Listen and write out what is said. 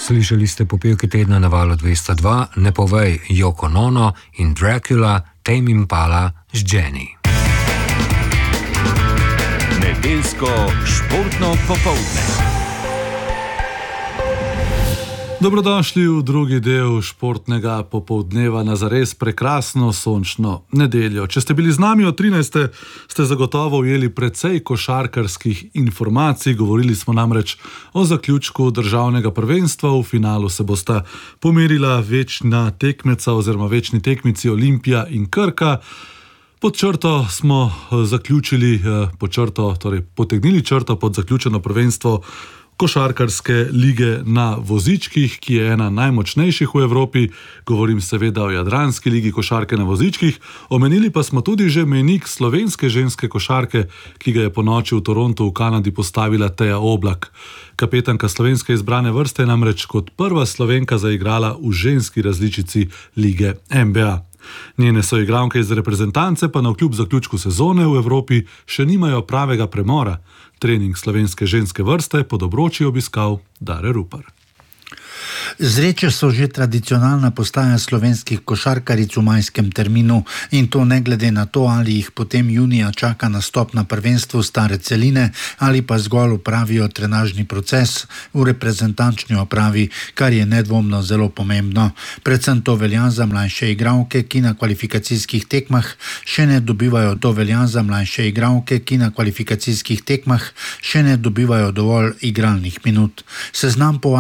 Slišali ste popevke tedna na Valu 202, Ne povej, Yoko Ono in Dracula, Tame Impala z Jenny. Nedeljsko športno popoldne. Dobrodošli v drugi del športnega popoldneva na zares prekrasno sončno nedeljo. Če ste bili z nami od 13. ste zagotovo ujeli precej košarkarskih informacij. Govorili smo namreč o zaključku državnega prvenstva. V finalu se bosta pomerila večna tekmeca oziroma večni tekmici Olimpija in Krka. Pod črto smo zaključili, potegnili črto pod zaključeno prvenstvo košarkarske lige na vozičkih, ki je ena najmočnejših v Evropi. Govorim seveda o Jadranski ligi košarke na vozičkih. Omenili pa smo tudi že mejnik slovenske ženske košarke, ki ga je ponoči v Torontu v Kanadi postavila Teja Oblak. Kapetanka slovenske izbrane vrste je namreč kot prva Slovenka zaigrala v ženski različici lige NBA. Njene soigralke iz reprezentance pa navkljub zaključku sezone v Evropi še nimajo pravega premora. Trening slovenske ženske vrste pod obroči obiskal Dare Rupar. Zreče so že tradicionalna postaja slovenskih košarkaric v majskem terminu in to ne glede na to, ali jih potem junija čaka nastop na prvenstvu stare celine ali pa zgolj opravijo trenažni proces v reprezentančni opravi, kar je nedvomno zelo pomembno. Predvsem to velja za mlajše igralke, ki na kvalifikacijskih tekmah še ne dobivajo dovolj igralnih minut. Seznam